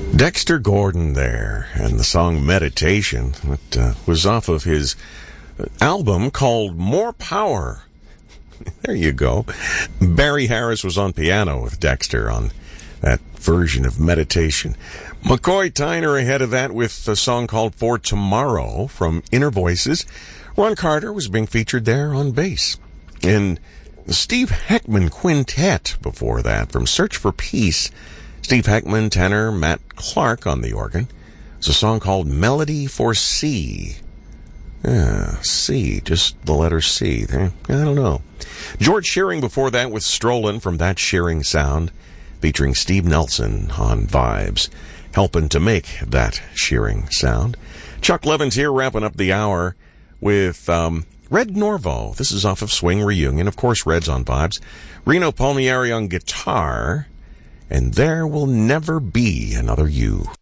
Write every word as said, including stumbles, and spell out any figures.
Dexter Gordon there, and the song Meditation, that uh, was off of his album called More Power. There you go. Barry Harris was on piano with Dexter on that version of Meditation. McCoy Tyner ahead of that with a song called For Tomorrow from Inner Voices. Ron Carter was being featured there on bass. And the Steve Heckman Quintet before that from Search for Peace. Steve Heckman, tenor, Matt Clark on the organ. It's a song called Melody for C. Yeah, C, just the letter C. I don't know. George Shearing before that with Strollin' from That Shearing Sound, featuring Steve Nelson on vibes, helping to make that Shearing sound. Chuck Levin's here wrapping up the hour with um, Red Norvo. This is off of Swing Reunion. Of course, Red's on vibes. Reno Palmieri on guitar. And There Will Never Be Another You.